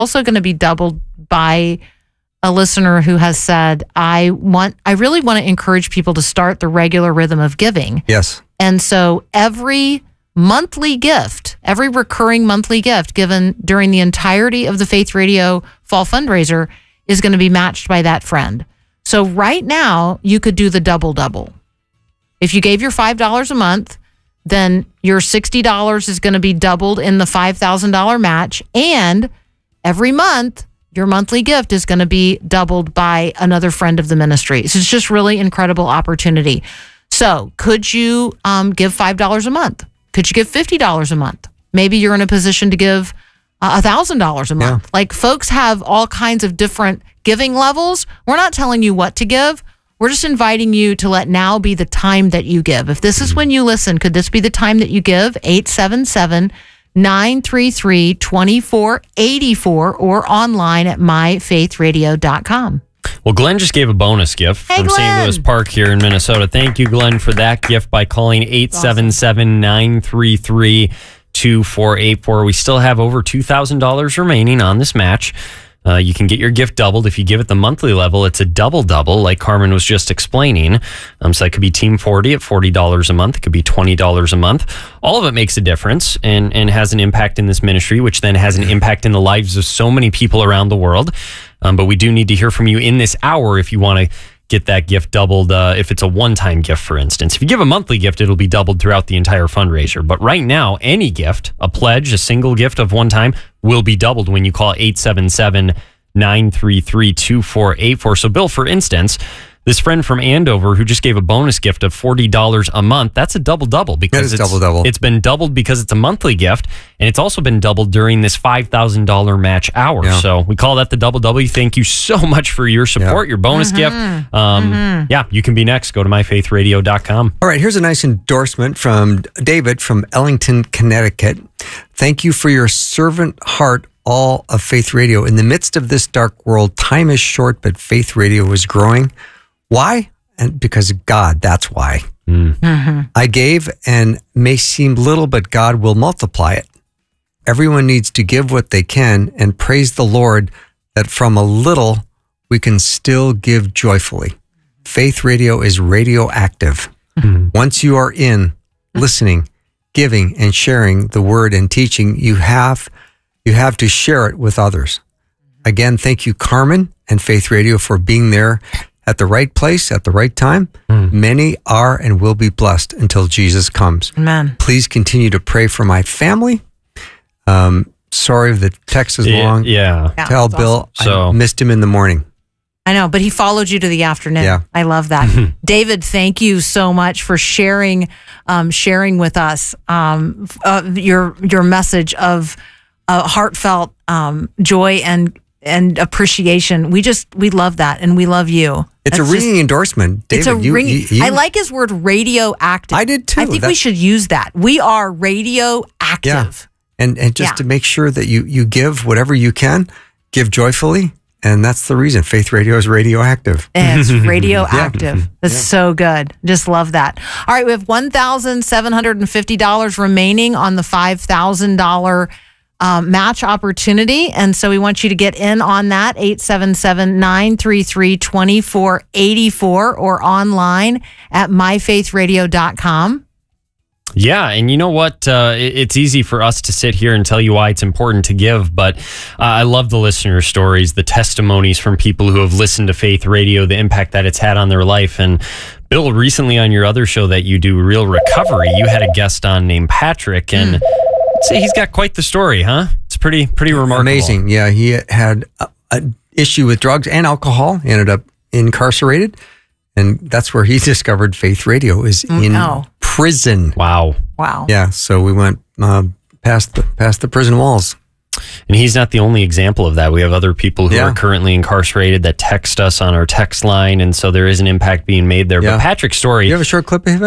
also going to be doubled by a listener who has said, I really want to encourage people to start the regular rhythm of giving. Yes. And so every monthly gift, every recurring monthly gift given during the entirety of the Faith Radio Fall Fundraiser is going to be matched by that friend. So right now, you could do the double-double. If you gave your $5 a month, then your $60 is going to be doubled in the $5,000 match. And every month, your monthly gift is going to be doubled by another friend of the ministry. So it's just really incredible opportunity. So could you give $5 a month? Could you give $50 a month? Maybe you're in a position to give $1,000 a month. Yeah. Like, folks have all kinds of different giving levels. We're not telling you what to give. We're just inviting you to let now be the time that you give. If this is when you listen, could this be the time that you give? 877-933-2484 or online at myfaithradio.com. Well, Glenn just gave a bonus gift from St. Louis Park here in Minnesota. Thank you, Glenn, for that gift by calling 877-933-2484. We still have over $2,000 remaining on this match. You can get your gift doubled. If you give it the monthly level, it's a double-double, like Carmen was just explaining. So that could be Team 40 at $40 a month. It could be $20 a month. All of it makes a difference and has an impact in this ministry, which then has an impact in the lives of so many people around the world. But we do need to hear from you in this hour if you want to get that gift doubled, if it's a one-time gift, for instance. If you give a monthly gift, it'll be doubled throughout the entire fundraiser. But right now, any gift, a pledge, a single gift of one time, will be doubled when you call 877-933-2484. So, Bill, for instance, this friend from Andover who just gave a bonus gift of $40 a month, that's a double-double. Because it's been doubled because it's a monthly gift, and it's also been doubled during this $5,000 match hour. Yeah. So we call that the double-double. Thank you so much for your support, your bonus gift. Yeah, you can be next. Go to myfaithradio.com. All right, here's a nice endorsement from David from Ellington, Connecticut. Thank you for your servant heart, all of Faith Radio. In the midst of this dark world, time is short, but Faith Radio is growing. Why? And because of God, that's why. I gave, and may seem little, but God will multiply it. Everyone needs to give what they can and praise the Lord that from a little we can still give joyfully. Faith Radio is radioactive. Once you are in, listening, giving, and sharing the word and teaching, you have to share it with others. Again, thank you, Carmen and Faith Radio, for being there at the right place, at the right time. Many are and will be blessed until Jesus comes. Amen. Please continue to pray for my family. Sorry if the text is long. Tell Bill I missed him in the morning. I know, but he followed you to the afternoon. Yeah. I love that. David, thank you so much for sharing with us your message of heartfelt joy and appreciation. We love that, and we love you. It's a ringing endorsement, David. I like his word, radioactive. I did too. I think we should use that. We are radioactive. Yeah. And just to make sure that you give whatever you can, give joyfully. And that's the reason Faith Radio is radioactive. It's radioactive. That's so good. Just love that. All right, we have $1,750 remaining on the $5,000 match opportunity. And so we want you to get in on that, 877-933-2484 or online at myfaithradio.com. Yeah, and you know what? It's easy for us to sit here and tell you why it's important to give, but I love the listener stories, the testimonies from people who have listened to Faith Radio, the impact that it's had on their life. And Bill, recently on your other show that you do, Real Recovery, you had a guest on named Patrick, and I'd say he's got quite the story, huh? It's pretty remarkable. Amazing. Yeah, he had an issue with drugs and alcohol. He ended up incarcerated. And that's where he discovered Faith Radio is in prison. Wow. Yeah, so we went past the prison walls. And he's not the only example of that. We have other people who are currently incarcerated that text us on our text line, and so there is an impact being made there. But Patrick's story... You have a short clip of him?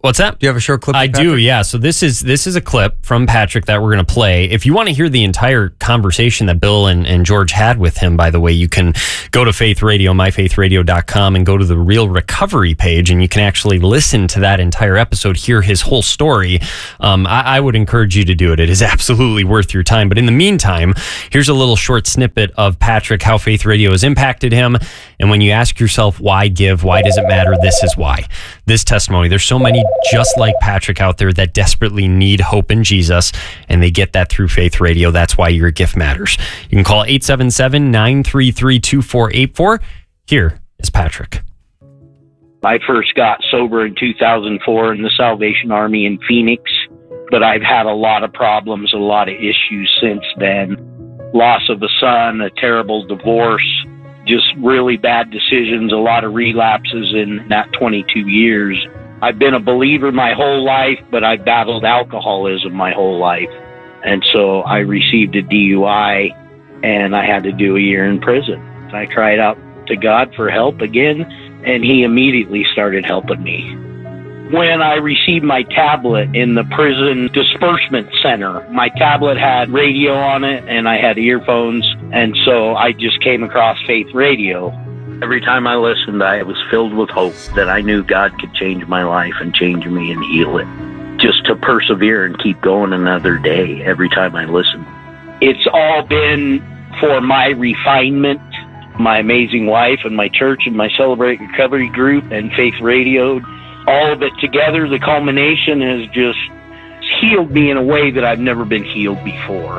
What's that? Do you have a short clip? I do, yeah. So this is a clip from Patrick that we're going to play. If you want to hear the entire conversation that Bill and George had with him, by the way, you can go to Faith Radio, myfaithradio.com, and go to the Real Recovery page, and you can actually listen to that entire episode, hear his whole story. I would encourage you to do it. It is absolutely worth your time. But in the meantime, here's a little short snippet of Patrick, how Faith Radio has impacted him. And when you ask yourself, why give? Why does it matter? This is why. This testimony, there's so many just like Patrick out there that desperately need hope in Jesus, and they get that through Faith Radio. That's why your gift matters. You can call 877-933-2484. Here is Patrick. I first got sober in 2004 in the Salvation Army in Phoenix, but I've had a lot of problems, a lot of issues since then. Loss of a son, a terrible divorce, just really bad decisions, a lot of relapses in that 22 years. I've been a believer my whole life, but I've battled alcoholism my whole life. And so I received a DUI, and I had to do a year in prison. I cried out to God for help again, and He immediately started helping me. When I received my tablet in the prison disbursement center, my tablet had radio on it, and I had earphones, and so I just came across Faith Radio. Every time I listened, I was filled with hope that I knew God could change my life and change me and heal it. Just to persevere and keep going another day every time I listen. It's all been for my refinement, my amazing wife and my church and my Celebrate Recovery group and Faith Radio. All of it together, the culmination has just healed me in a way that I've never been healed before.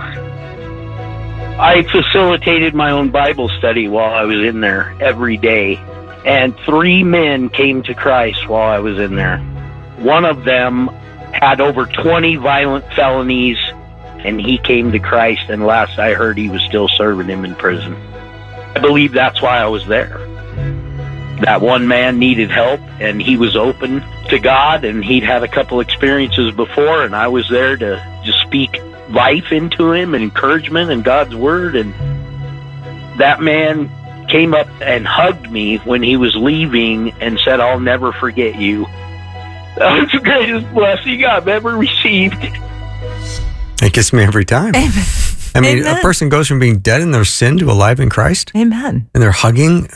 I facilitated my own Bible study while I was in there every day, and 3 men came to Christ while I was in there. One of them had over 20 violent felonies, and he came to Christ, and last I heard he was still serving him in prison. I believe that's why I was there. That one man needed help, and he was open to God, and he'd had a couple experiences before, and I was there to just speak life into him and encouragement and God's word. And that man came up and hugged me when he was leaving and said, "I'll never forget you." That was the greatest blessing I've ever received. It gets me every time. Amen. I mean, Amen. a person goes from being dead in their sin to alive in Christ, Amen. and they're hugging.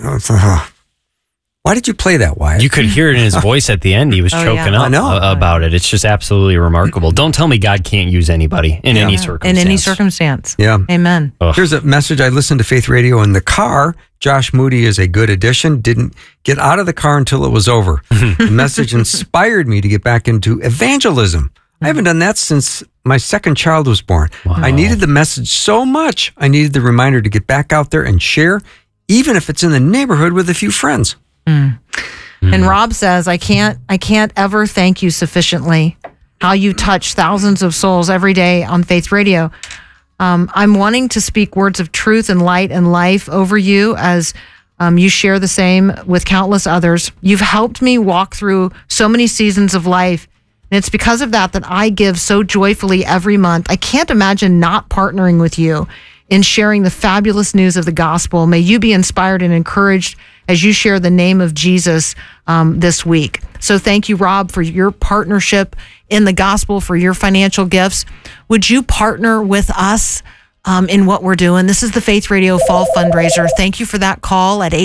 Why did you play that, Wyatt? You could hear it in his voice at the end. He was choking I up know. about it. It's just absolutely remarkable. Don't tell me God can't use anybody in any circumstance. In any circumstance. Yeah. Amen. Here's a message. I listened to Faith Radio in the car. Josh Moody is a good addition. Didn't get out of the car until it was over. The message inspired me to get back into evangelism. I haven't done that since my second child was born. Wow. I needed the message so much. I needed the reminder to get back out there and share, even if it's in the neighborhood with a few friends. And Rob says, I can't ever thank you sufficiently how you touch thousands of souls every day on Faith Radio. I'm wanting to speak words of truth and light and life over you as you share the same with countless others. You've helped me walk through so many seasons of life, and it's because of that I give so joyfully every month. I can't imagine not partnering with you in sharing the fabulous news of the gospel. May you be inspired and encouraged as you share the name of Jesus this week. So thank you, Rob, for your partnership in the gospel, for your financial gifts. Would you partner with us in what we're doing? This is the Faith Radio Fall Fundraiser. Thank you for that call at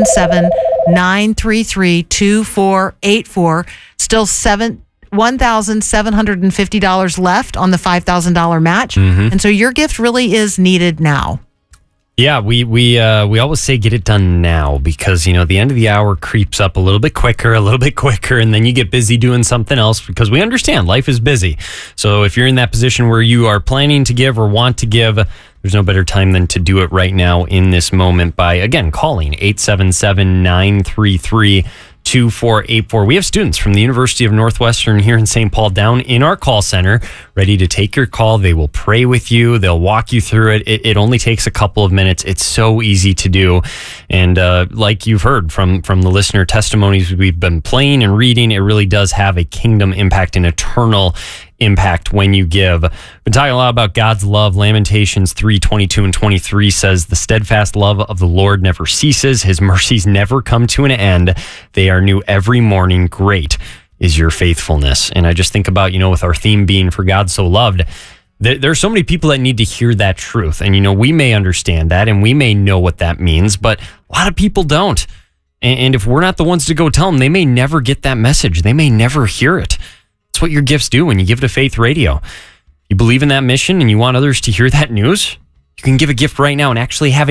877-933-2484. Still $1,750 left on the $5,000 match. And so your gift really is needed now. Yeah, we always say get it done now because, the end of the hour creeps up a little bit quicker, and then you get busy doing something else because we understand life is busy. So if you're in that position where you are planning to give or want to give, there's no better time than to do it right now in this moment by, again, calling 877-933-2484. We have students from the University of Northwestern here in St. Paul down in our call center ready to take your call. They will pray with you. They'll walk you through it. It only takes a couple of minutes. It's so easy to do. And like you've heard from the listener testimonies we've been playing and reading, it really does have a kingdom impact, an eternal impact when you give. We've been talking a lot about God's love. Lamentations 3:22 and 23 says, "The steadfast love of the Lord never ceases. His mercies never come to an end. They are new every morning. Great is your faithfulness. And I just think about, with our theme being For God So Loved, there are so many people that need to hear that truth. And, we may understand that and we may know what that means, but a lot of people don't. And if we're not the ones to go tell them, they may never get that message. They may never hear it. That's what your gifts do when you give to Faith Radio. You believe in that mission and you want others to hear that news, you can give a gift right now and actually have